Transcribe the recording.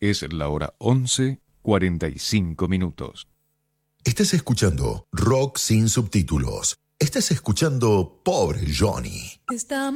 Es la hora 11:45. Estás escuchando Rock sin subtítulos. Estás escuchando Pobre Johnny.